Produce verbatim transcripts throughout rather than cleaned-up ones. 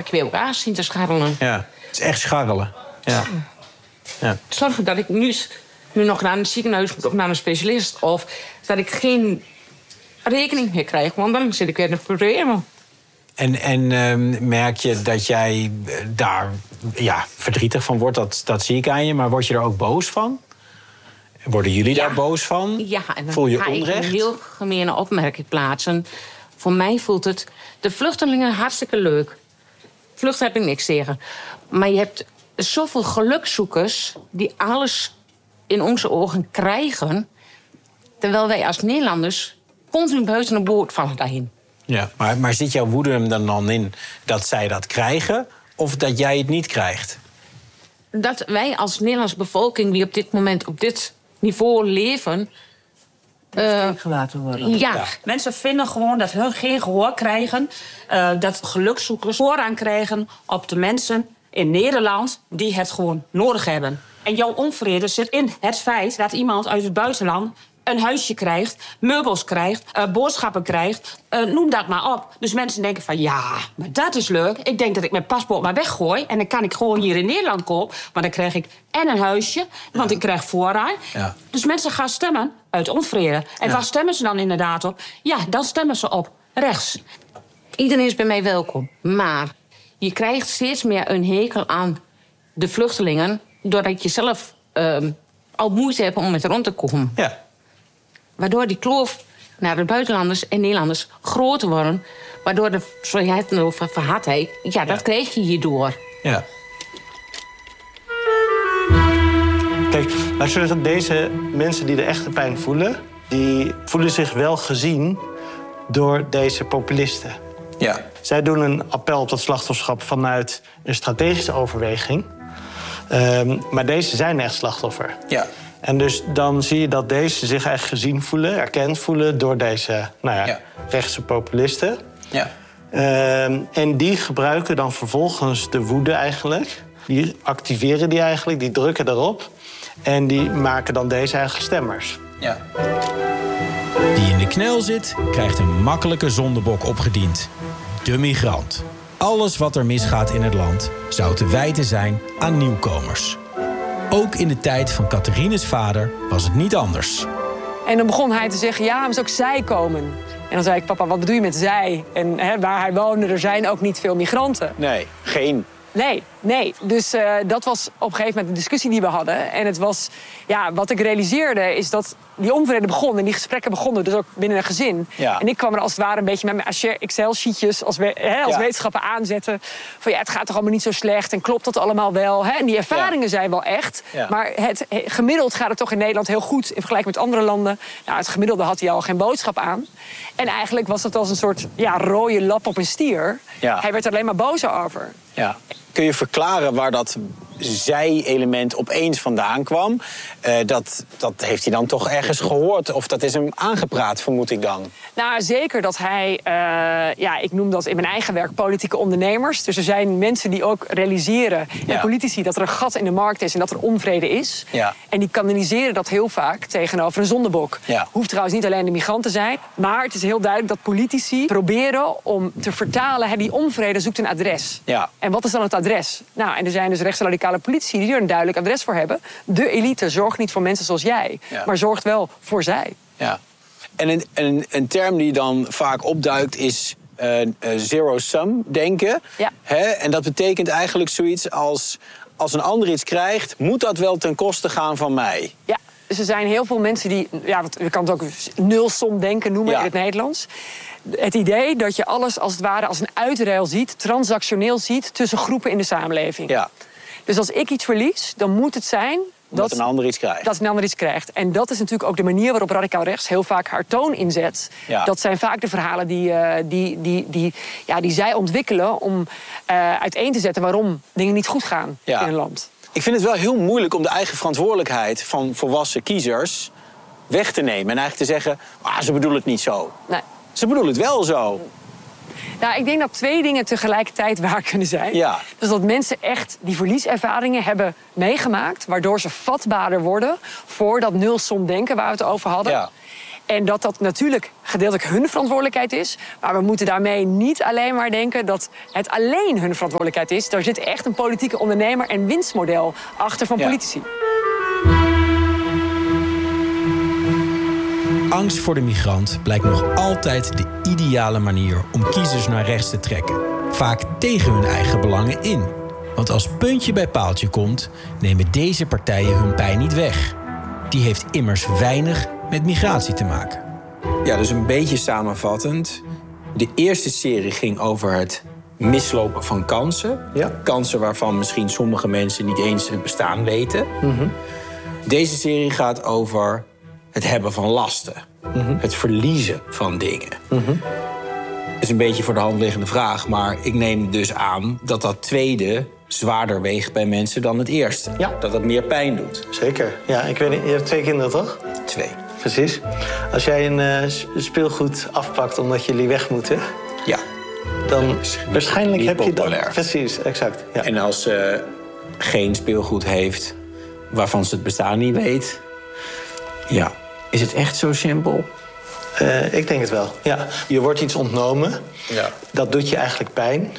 je bij elkaar zien te scharrelen. Ja, het is echt scharrelen. Ja. Ja. Zorgen dat ik nu, nu nog naar een ziekenhuis moet of naar een specialist. Of dat ik geen rekening meer krijg, want dan zit ik weer in de problemen. En, en uh, merk je dat jij daar ja, verdrietig van wordt? Dat, dat zie ik aan je. Maar word je er ook boos van? Worden jullie ja. daar boos van? Ja, en dan voel je ga onrecht? ik een heel gemene opmerking plaatsen. Voor mij voelt het... De vluchtelingen hartstikke leuk. Vlucht heb ik niks tegen. Maar je hebt zoveel gelukzoekers die alles in onze ogen krijgen, terwijl wij als Nederlanders continu buiten een boot vallen daarheen. Ja, maar, maar zit jouw woede hem dan, dan in dat zij dat krijgen of dat jij het niet krijgt? Dat wij als Nederlandse bevolking die op dit moment op dit niveau leven, Uh, gelaten worden. Ja. ja. Mensen vinden gewoon dat hun geen gehoor krijgen. Uh, dat gelukzoekers voorrang krijgen op de mensen in Nederland die het gewoon nodig hebben. En jouw onvrede zit in het feit dat iemand uit het buitenland een huisje krijgt, meubels krijgt, uh, boodschappen krijgt, uh, noem dat maar op. Dus mensen denken van, ja, maar dat is leuk. Ik denk dat ik mijn paspoort maar weggooi en dan kan ik gewoon hier in Nederland kopen. Maar dan krijg ik en een huisje, want ja. ik krijg voorrang. Ja. Dus mensen gaan stemmen uit onvrede. En ja. waar stemmen ze dan inderdaad op? Ja, dan stemmen ze op rechts. Iedereen is bij mij welkom, maar je krijgt steeds meer een hekel aan de vluchtelingen doordat je zelf uh, al moeite hebt om met rond te komen. Ja. Waardoor die kloof naar de buitenlanders en Nederlanders groter worden. Waardoor de, zoals jij het over verhardheid, ja, dat ja. krijg je hierdoor. Ja. Kijk, laat ik zeggen, deze mensen die de echte pijn voelen, die voelen zich wel gezien door deze populisten. Ja. Zij doen een appel tot slachtofferschap vanuit een strategische overweging. Um, maar deze zijn echt slachtoffer. Ja. En dus dan zie je dat deze zich echt gezien voelen, erkend voelen door deze nou ja, ja. rechtse populisten. Ja. Um, en die gebruiken dan vervolgens de woede eigenlijk. Die activeren die eigenlijk, die drukken erop. En die maken dan deze eigen stemmers. Ja. Die in de knel zit, krijgt een makkelijke zondebok opgediend. De migrant. Alles wat er misgaat in het land zou te wijten zijn aan nieuwkomers. Ook in de tijd van Catharines vader was het niet anders. En dan begon hij te zeggen, ja, maar ook zij komen. En dan zei ik, papa, wat bedoel je met zij? En hè, waar hij woonde, er zijn ook niet veel migranten. Nee, geen. Nee, nee. Dus uh, dat was op een gegeven moment een discussie die we hadden. En het was, ja, wat ik realiseerde is dat die onvrede begon en die gesprekken begonnen dus ook binnen een gezin. Ja. En ik kwam er als het ware een beetje met mijn Excel-sheetjes als, we, hè, als ja. wetenschapper aanzetten. Van ja, het gaat toch allemaal niet zo slecht en klopt dat allemaal wel? Hè? En die ervaringen ja. zijn wel echt. Ja. Maar het, gemiddeld gaat het toch in Nederland heel goed in vergelijking met andere landen. Nou, het gemiddelde had hij al geen boodschap aan. En eigenlijk was het als een soort ja, rode lap op een stier. Ja. Hij werd er alleen maar boos over. Ja. Kun je verklaren waar dat zij-element opeens vandaan kwam? Uh, dat, dat heeft hij dan toch ergens gehoord? Of dat is hem aangepraat, vermoed ik dan? Nou, zeker dat hij... Uh, ja, ik noem dat in mijn eigen werk politieke ondernemers. Dus er zijn mensen die ook realiseren, ja. en politici, dat er een gat in de markt is en dat er onvrede is. Ja. En die kanaliseren dat heel vaak tegenover een zondebok. Ja. Hoeft trouwens niet alleen de migrant te zijn. Maar het is heel duidelijk dat politici proberen om te vertalen, hè, die onvrede zoekt een adres. Ja. En wat is dan het adres? Nou, en er zijn dus rechtsradicale politici die er een duidelijk adres voor hebben. De elite zorgt niet voor mensen zoals jij, ja. maar zorgt wel voor zij. Ja. En een, een, een term die dan vaak opduikt is uh, uh, zero-sum denken. Ja. Hè? En dat betekent eigenlijk zoiets als, als een ander iets krijgt, moet dat wel ten koste gaan van mij? Ja. Dus er zijn heel veel mensen die, ja, je kan het ook nulsom denken noemen ja. in het Nederlands. Het idee dat je alles als het ware als een uitruil ziet, transactioneel ziet tussen groepen in de samenleving. Ja. Dus als ik iets verlies, dan moet het zijn dat, dat een ander iets krijgt. Dat een ander iets krijgt. En dat is natuurlijk ook de manier waarop radicaal rechts heel vaak haar toon inzet. Ja. Dat zijn vaak de verhalen die, uh, die, die, die, ja, die zij ontwikkelen om uh, uiteen te zetten waarom dingen niet goed gaan ja. in een land. Ik vind het wel heel moeilijk om de eigen verantwoordelijkheid van volwassen kiezers weg te nemen. En eigenlijk te zeggen, ah, ze bedoelen het niet zo. Nee. Ze bedoelen het wel zo. Nou, ik denk dat twee dingen tegelijkertijd waar kunnen zijn. Ja. Dus dat mensen echt die verlieservaringen hebben meegemaakt, waardoor ze vatbaarder worden voor dat nulsom denken waar we het over hadden. Ja. En dat dat natuurlijk gedeeltelijk hun verantwoordelijkheid is. Maar we moeten daarmee niet alleen maar denken dat het alleen hun verantwoordelijkheid is. Daar zit echt een politieke ondernemer en winstmodel achter van politici. Ja. Angst voor de migrant blijkt nog altijd de ideale manier om kiezers naar rechts te trekken. Vaak tegen hun eigen belangen in. Want als puntje bij paaltje komt, nemen deze partijen hun pijn niet weg. Die heeft immers weinig met migratie te maken. Ja, dus een beetje samenvattend. De eerste serie ging over het mislopen van kansen. Ja. Kansen waarvan misschien sommige mensen niet eens het bestaan weten. Mm-hmm. Deze serie gaat over het hebben van lasten. Mm-hmm. Het verliezen van dingen. Mm-hmm. Dat is een beetje voor de hand liggende vraag. Maar ik neem dus aan dat dat tweede zwaarder weegt bij mensen dan het eerste. Ja. Dat het meer pijn doet. Zeker. Ja, ik weet niet, je hebt twee kinderen, toch? Twee. Precies. Als jij een uh, speelgoed afpakt omdat jullie weg moeten... Ja. Dan waarschijnlijk niet heb populair. je dat... Precies, exact. Ja. En als ze geen speelgoed heeft waarvan ze het bestaan niet weet... Ja, is het echt zo simpel? Uh, ik denk het wel, ja. Je wordt iets ontnomen. Ja. Dat doet je eigenlijk pijn.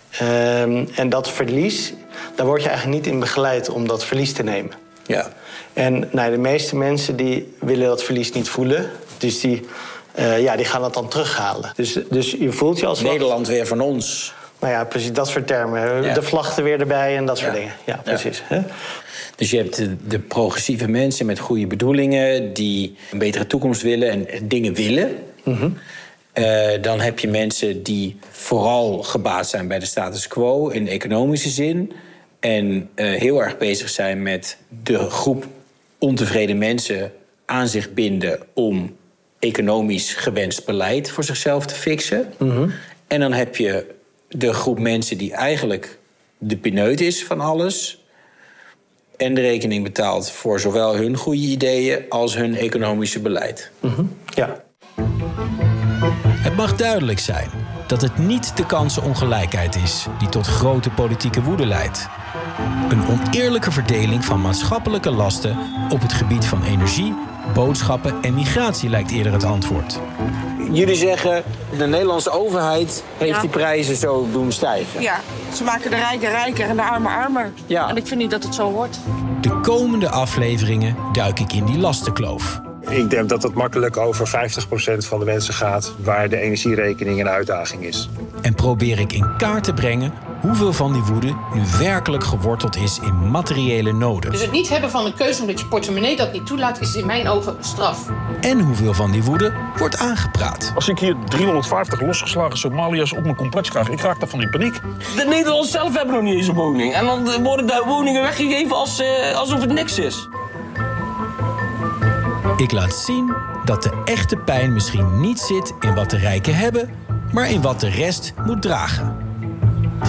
Um, en dat verlies, daar word je eigenlijk niet in begeleid om dat verlies te nemen. Ja. En nou, de meeste mensen die willen dat verlies niet voelen. Dus die, uh, ja, die gaan dat dan terughalen. Dus, dus je voelt je als... Nederland wat... weer van ons. Nou ja, precies, dat soort termen. Ja. De vlag er weer erbij en dat soort ja. dingen. Ja, precies. Ja. Dus je hebt de, de progressieve mensen met goede bedoelingen... die een betere toekomst willen en dingen willen. Mm-hmm. Uh, dan heb je mensen die vooral gebaat zijn bij de status quo... in economische zin. En uh, heel erg bezig zijn met de groep ontevreden mensen aan zich binden... om economisch gewenst beleid voor zichzelf te fixen. Mm-hmm. En dan heb je de groep mensen die eigenlijk de pineut is van alles... en de rekening betaalt voor zowel hun goede ideeën als hun economische beleid. Mm-hmm. Ja. Het mag duidelijk zijn dat het niet de kansenongelijkheid is die tot grote politieke woede leidt. Een oneerlijke verdeling van maatschappelijke lasten op het gebied van energie, boodschappen en migratie lijkt eerder het antwoord. Jullie zeggen, de Nederlandse overheid heeft ja. die prijzen zo doen stijgen. Ja, ze maken de rijken rijker en de armen armer. Ja. En ik vind niet dat het zo wordt. De komende afleveringen duik ik in die lastenkloof. Ik denk dat het makkelijk over vijftig procent van de mensen gaat... waar de energierekening een uitdaging is. En probeer ik in kaart te brengen hoeveel van die woede nu werkelijk geworteld is in materiële noden. Dus het niet hebben van een keuze omdat je portemonnee dat niet toelaat... is in mijn ogen straf. En hoeveel van die woede wordt aangepraat. Als ik hier driehonderdvijftig losgeslagen Somaliërs op mijn complex krijg... ik raak daarvan in paniek. De Nederlanders zelf hebben nog niet eens een woning. En dan worden daar woningen weggegeven als, uh, alsof het niks is. Ik laat zien dat de echte pijn misschien niet zit in wat de rijken hebben... maar in wat de rest moet dragen.